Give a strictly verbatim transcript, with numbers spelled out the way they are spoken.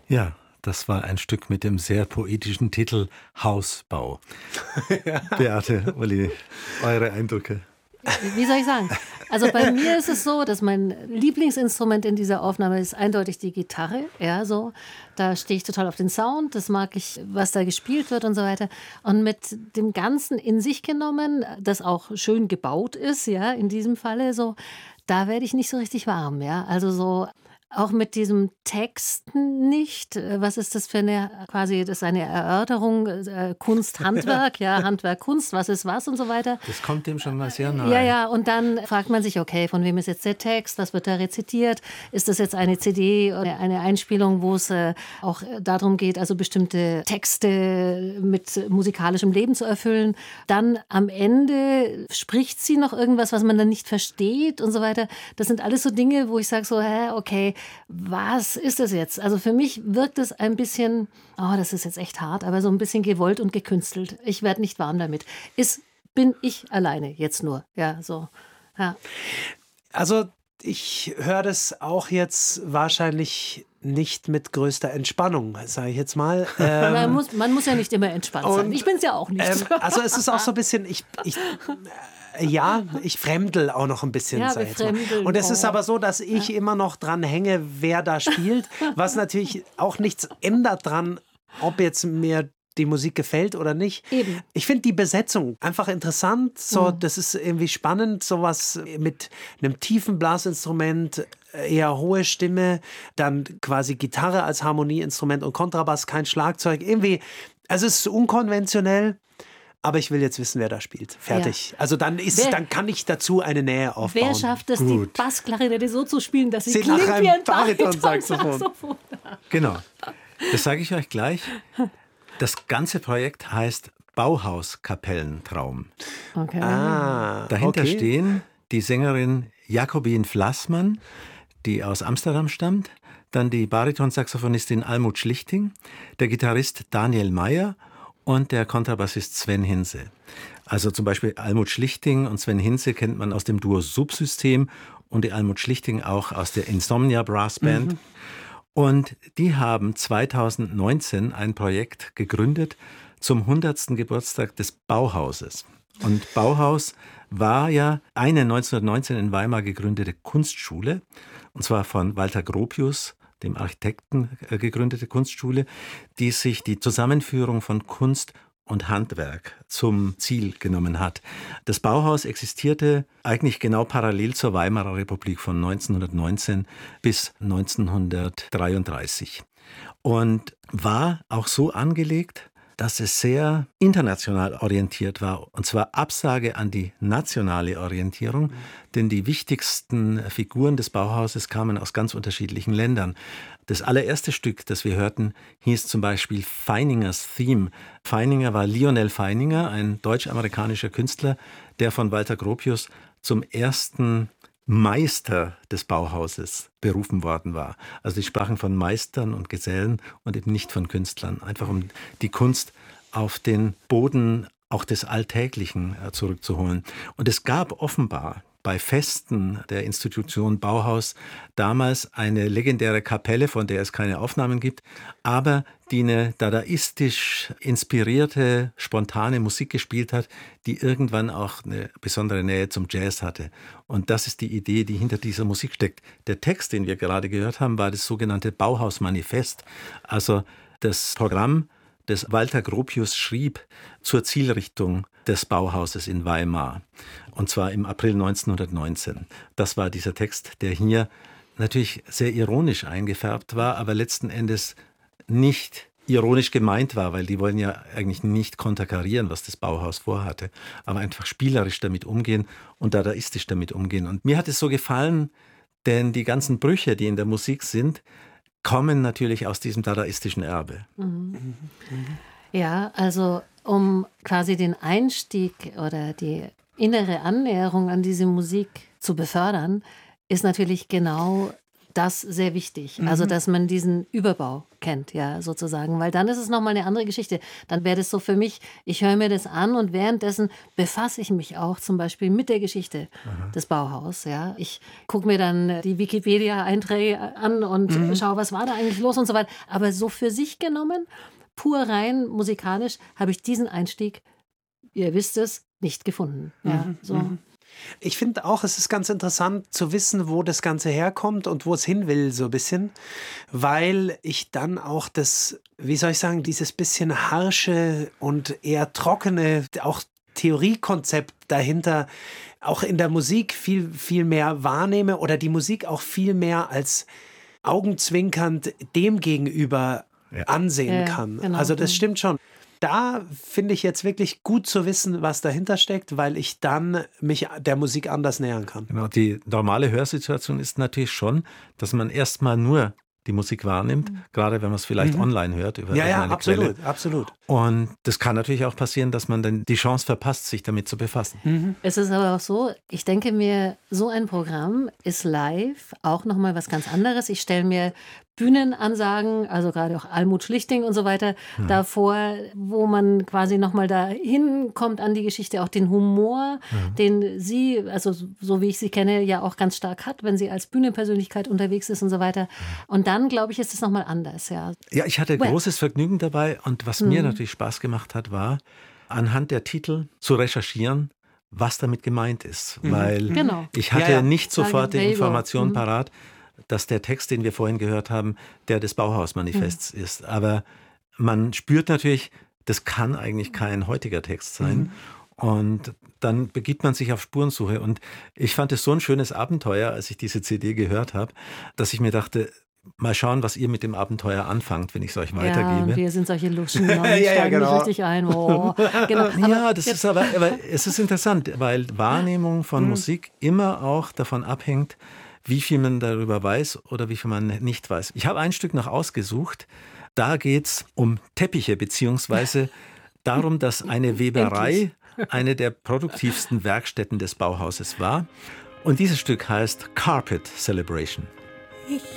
Ja, das war ein Stück mit dem sehr poetischen Titel Hausbau. Ja. Beate, Uli, eure Eindrücke? Wie soll ich sagen? Also bei mir ist es so, dass mein Lieblingsinstrument in dieser Aufnahme ist eindeutig die Gitarre. Ja, so. Da stehe ich total auf den Sound, das mag ich, was da gespielt wird und so weiter. Und mit dem Ganzen in sich genommen, das auch schön gebaut ist, ja, in diesem Falle so, da werde ich nicht so richtig warm, ja. Also so auch mit diesem Text nicht. Was ist das für eine, quasi, das ist eine Erörterung, äh, Kunst, Handwerk, ja, Handwerk, Kunst, was ist was und so weiter. Das kommt dem schon mal sehr nahe. Ja, ja, und dann fragt man sich, okay, von wem ist jetzt der Text, was wird da rezitiert? Ist das jetzt eine C D oder eine Einspielung, wo es äh, auch darum geht, also bestimmte Texte mit musikalischem Leben zu erfüllen? Dann am Ende spricht sie noch irgendwas, was man dann nicht versteht und so weiter. Das sind alles so Dinge, wo ich sage so, hä, okay, was ist das jetzt? Also für mich wirkt es ein bisschen, oh, das ist jetzt echt hart, aber so ein bisschen gewollt und gekünstelt. Ich werde nicht warm damit. Ist, bin ich alleine jetzt nur. Ja, so. Ja. Also ich höre das auch jetzt wahrscheinlich nicht mit größter Entspannung, sage ich jetzt mal. Ähm, man, muss, man muss ja nicht immer entspannt sein. Ich bin es ja auch nicht. Ähm, also es ist auch so ein bisschen, ich, ich ja, ich fremdel auch noch ein bisschen. Ja, sag ich jetzt mal. Und es ist aber so, dass ich ja. immer noch dran hänge, wer da spielt, was natürlich auch nichts ändert dran, ob jetzt mir die Musik gefällt oder nicht. Eben. Ich finde die Besetzung einfach interessant. So, mhm. Das ist irgendwie spannend, sowas mit einem tiefen Blasinstrument, eher hohe Stimme, dann quasi Gitarre als Harmonieinstrument und Kontrabass, kein Schlagzeug. Irgendwie, also es ist unkonventionell. Aber ich will jetzt wissen, wer da spielt. Fertig. Ja. Also dann ist, wer, dann kann ich dazu eine Nähe aufbauen. Wer schafft es, Gut. die Bassklarinette so zu spielen, dass sie, sie klingt nach wie ein Bariton-Saxophon. Genau. Das sage ich euch gleich. Das ganze Projekt heißt Bauhaus-Kapellentraum. Okay. Ah, Dahinter okay. stehen die Sängerin Jakobien Flassmann, die aus Amsterdam stammt, dann die Baritonsaxophonistin Almut Schlichting, der Gitarrist Daniel Meyer und der Kontrabassist Sven Hinse. Also zum Beispiel Almut Schlichting und Sven Hinse kennt man aus dem Duo Subsystem und die Almut Schlichting auch aus der Insomnia Brass Band. Mhm. Und die haben zweitausendneunzehn ein Projekt gegründet zum hundertsten Geburtstag des Bauhauses. Und Bauhaus war ja eine neunzehnhundertneunzehn in Weimar gegründete Kunstschule, und zwar von Walter Gropius, dem Architekten, äh, gegründete Kunstschule, die sich die Zusammenführung von Kunst und Handwerk zum Ziel genommen hat. Das Bauhaus existierte eigentlich genau parallel zur Weimarer Republik von neunzehnhundertneunzehn bis neunzehnhundertdreiunddreißig und war auch so angelegt, dass es sehr international orientiert war, und zwar Absage an die nationale Orientierung, mhm. denn die wichtigsten Figuren des Bauhauses kamen aus ganz unterschiedlichen Ländern. Das allererste Stück, das wir hörten, hieß zum Beispiel Feiningers Theme. Feininger war Lionel Feininger, ein deutsch-amerikanischer Künstler, der von Walter Gropius zum ersten Meister des Bauhauses berufen worden war. Also die sprachen von Meistern und Gesellen und eben nicht von Künstlern, einfach um die Kunst auf den Boden auch des Alltäglichen zurückzuholen. Und es gab offenbar bei Festen der Institution Bauhaus damals eine legendäre Kapelle, von der es keine Aufnahmen gibt, aber die eine dadaistisch inspirierte, spontane Musik gespielt hat, die irgendwann auch eine besondere Nähe zum Jazz hatte. Und das ist die Idee, die hinter dieser Musik steckt. Der Text, den wir gerade gehört haben, war das sogenannte Bauhaus-Manifest, also das Programm, das Walter Gropius schrieb zur Zielrichtung des Bauhauses in Weimar. Und zwar im April neunzehnhundertneunzehn. Das war dieser Text, der hier natürlich sehr ironisch eingefärbt war, aber letzten Endes nicht ironisch gemeint war, weil die wollen ja eigentlich nicht konterkarieren, was das Bauhaus vorhatte, aber einfach spielerisch damit umgehen und dadaistisch damit umgehen. Und mir hat es so gefallen, denn die ganzen Brüche, die in der Musik sind, kommen natürlich aus diesem dadaistischen Erbe. Mhm. Ja, also um quasi den Einstieg oder die innere Annäherung an diese Musik zu befördern, ist natürlich genau das sehr wichtig. Mhm. Also, dass man diesen Überbau kennt, ja, sozusagen. Weil dann ist es nochmal eine andere Geschichte. Dann wäre das so für mich, ich höre mir das an und währenddessen befasse ich mich auch zum Beispiel mit der Geschichte Aha. des Bauhaus. Ja. Ich gucke mir dann die Wikipedia-Einträge an und mhm. schaue, was war da eigentlich los und so weiter. Aber so für sich genommen, pur rein musikalisch, habe ich diesen Einstieg, ihr wisst es, nicht gefunden. Ja, mhm. so. Ich finde auch, es ist ganz interessant zu wissen, wo das Ganze herkommt und wo es hin will, so ein bisschen, weil ich dann auch das, wie soll ich sagen, dieses bisschen harsche und eher trockene, auch Theoriekonzept dahinter auch in der Musik viel, viel mehr wahrnehme oder die Musik auch viel mehr als augenzwinkernd dem gegenüber ja. ansehen ja, kann. Genau. Also das stimmt schon. Da finde ich jetzt wirklich gut zu wissen, was dahinter steckt, weil ich dann mich der Musik anders nähern kann. Genau, die normale Hörsituation ist natürlich schon, dass man erstmal nur die Musik wahrnimmt, mhm. gerade wenn man es vielleicht mhm. online hört. Über ja, ja, eine absolut, Quelle. absolut. Und das kann natürlich auch passieren, dass man dann die Chance verpasst, sich damit zu befassen. Mhm. Es ist aber auch so, ich denke mir, so ein Programm ist live auch nochmal was ganz anderes. Ich stelle mir Bühnenansagen, also gerade auch Almut Schlichting und so weiter, mhm. davor, wo man quasi nochmal dahin kommt an die Geschichte, auch den Humor, mhm. den sie, also so wie ich sie kenne, ja auch ganz stark hat, wenn sie als Bühnenpersönlichkeit unterwegs ist und so weiter. Und dann, glaube ich, ist es nochmal anders. Ja, ja ich hatte well. großes Vergnügen dabei und was mhm. mir natürlich Spaß gemacht hat, war, anhand der Titel zu recherchieren, was damit gemeint ist. Mhm. Weil genau. ich hatte ja, ja. nicht sofort die Information mhm. parat, dass der Text, den wir vorhin gehört haben, der des Bauhausmanifests mhm. ist. Aber man spürt natürlich, das kann eigentlich kein heutiger Text sein. Mhm. Und dann begibt man sich auf Spurensuche. Und ich fand es so ein schönes Abenteuer, als ich diese C D gehört habe, dass ich mir dachte, mal schauen, was ihr mit dem Abenteuer anfangt, wenn ich es euch weitergebe. Ja, wir sind solche Luschen, wir ja, ja, steigen genau. nicht richtig ein. Oh. Genau. Aber ja, das ist aber, aber es ist interessant, weil Wahrnehmung von mhm. Musik immer auch davon abhängt, wie viel man darüber weiß oder wie viel man nicht weiß. Ich habe ein Stück noch ausgesucht. Da geht es um Teppiche, beziehungsweise darum, dass eine Weberei eine der produktivsten Werkstätten des Bauhauses war. Und dieses Stück heißt Carpet Celebration.